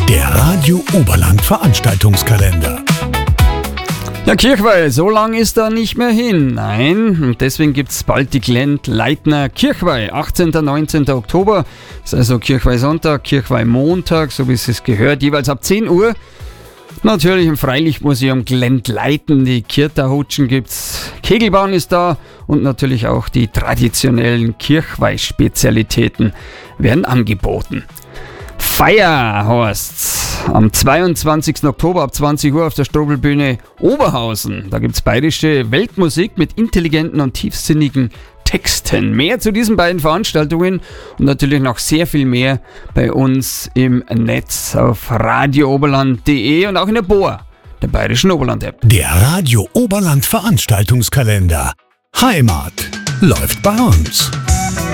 Der Radio Oberland Veranstaltungskalender. Ja, Kirchweih, so lang ist da nicht mehr hin. Nein, und deswegen gibt's bald die Glent-Leitner Kirchweih. 18. und 19. Oktober ist also Kirchweih-Sonntag, Kirchweih-Montag, so wie es gehört, jeweils ab 10 Uhr. Natürlich im Freilichtmuseum Glent-Leiten, die Kirta-Hutschen gibt's, Kegelbahn ist da und natürlich auch die traditionellen Kirchweih-Spezialitäten werden angeboten. Feier heißt's am 22. Oktober ab 20 Uhr auf der Strobelbühne Oberhausen. Da gibt's bayerische Weltmusik mit intelligenten und tiefsinnigen Texten. Mehr zu diesen beiden Veranstaltungen und natürlich noch sehr viel mehr bei uns im Netz auf radiooberland.de und auch in der BOA, der Bayerischen Oberland-App. Der Radio Oberland Veranstaltungskalender. Heimat läuft bei uns.